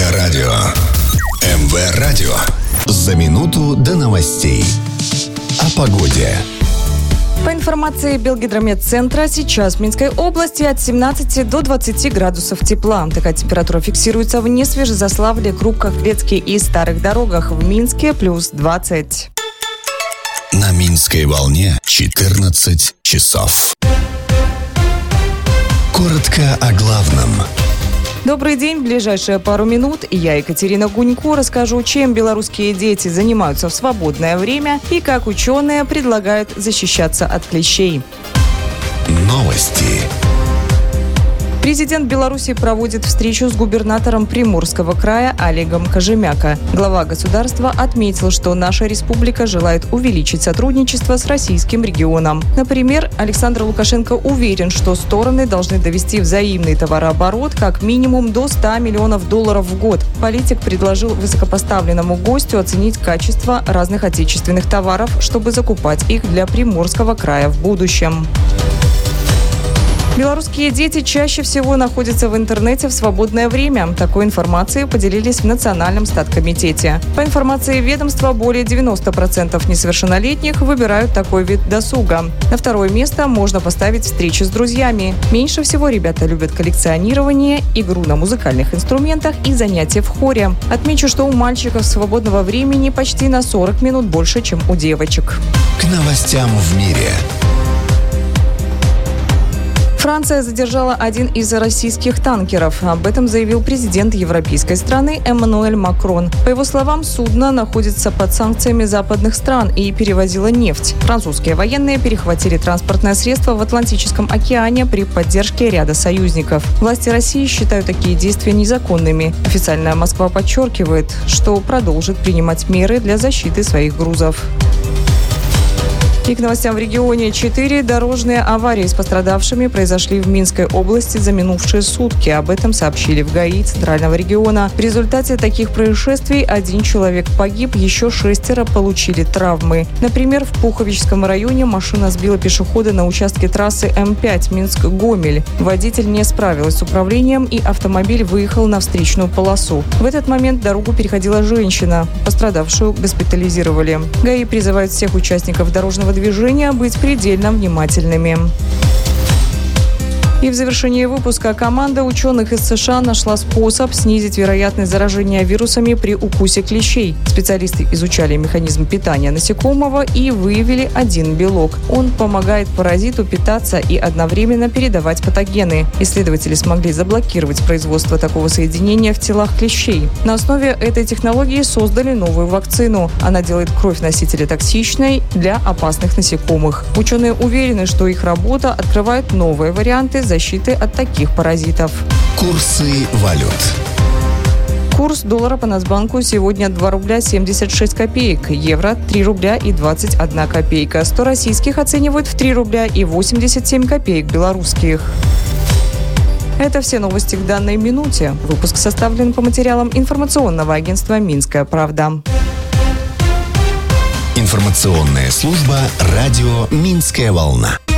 Радио. МВ Радио. За минуту до новостей. О погоде. По информации Белгидромедцентра, сейчас в Минской области от 17 до 20 градусов тепла. Такая температура фиксируется в Несвежезаславле, Крупках-Грецке и Старых Дорогах. В Минске плюс 20. На Минской волне 14 часов. Коротко о главном. Добрый день. В ближайшие пару минут я, Екатерина Гунько, расскажу, чем белорусские дети занимаются в свободное время и как ученые предлагают защищаться от клещей. Новости. Президент Беларуси проводит встречу с губернатором Приморского края Олегом Кожемяко. Глава государства отметил, что наша республика желает увеличить сотрудничество с российским регионом. Например, Александр Лукашенко уверен, что стороны должны довести взаимный товарооборот как минимум до $100 миллионов в год. Политик предложил высокопоставленному гостю оценить качество разных отечественных товаров, чтобы закупать их для Приморского края в будущем. Белорусские дети чаще всего находятся в интернете в свободное время. Такой информацией поделились в Национальном статкомитете. По информации ведомства, более 90% несовершеннолетних выбирают такой вид досуга. На второе место можно поставить встречи с друзьями. Меньше всего ребята любят коллекционирование, игру на музыкальных инструментах и занятия в хоре. Отмечу, что у мальчиков свободного времени почти на 40 минут больше, чем у девочек. К новостям в мире. Франция задержала один из российских танкеров. Об этом заявил президент европейской страны Эммануэль Макрон. По его словам, судно находится под санкциями западных стран и перевозило нефть. Французские военные перехватили транспортное средство в Атлантическом океане при поддержке ряда союзников. Власти России считают такие действия незаконными. Официальная Москва подчеркивает, что продолжит принимать меры для защиты своих грузов. И к новостям в регионе. 4 дорожные аварии с пострадавшими произошли в Минской области за минувшие сутки. Об этом сообщили в ГАИ Центрального региона. В результате таких происшествий 1 человек погиб, еще 6 получили травмы. Например, в Пуховичском районе машина сбила пешехода на участке трассы М5 Минск-Гомель. Водитель не справилась с управлением, и автомобиль выехал на встречную полосу. В этот момент дорогу переходила женщина. Пострадавшую госпитализировали. ГАИ призывает всех участников дорожного движения быть предельно внимательными. И в завершении выпуска команда ученых из США нашла способ снизить вероятность заражения вирусами при укусе клещей. Специалисты изучали механизм питания насекомого и выявили один белок. Он помогает паразиту питаться и одновременно передавать патогены. Исследователи смогли заблокировать производство такого соединения в телах клещей. На основе этой технологии создали новую вакцину. Она делает кровь носителя токсичной для опасных насекомых. Ученые уверены, что их работа открывает новые варианты защиты от таких паразитов. Курсы валют. Курс доллара по Нацбанку сегодня 2 рубля 76 копеек, евро 3 рубля и 21 копейка, 100 российских оценивают в 3 рубля и 87 копеек белорусских. Это все новости к данной минуте. Выпуск составлен по материалам информационного агентства «Минская правда». Информационная служба радио «Минская волна».